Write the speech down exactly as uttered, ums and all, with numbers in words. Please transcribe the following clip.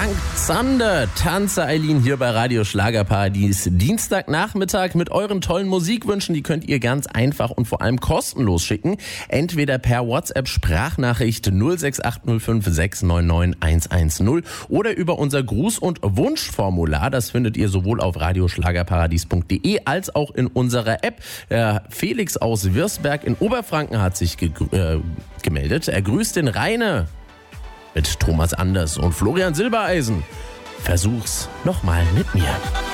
Frank Zander, Tanze Eileen hier bei Radio Schlagerparadies. Dienstagnachmittag mit euren tollen Musikwünschen, die könnt ihr ganz einfach und vor allem kostenlos schicken. Entweder per WhatsApp-Sprachnachricht null sechs acht null fünf sechs neun neun eins eins null oder über unser Gruß- und Wunschformular. Das findet ihr sowohl auf radioschlagerparadies punkt de als auch in unserer App. Der Felix aus Wirsberg in Oberfranken hat sich ge- äh, gemeldet. Er grüßt den Rainer mit Thomas Anders und Florian Silbereisen. Versuch's nochmal mit mir.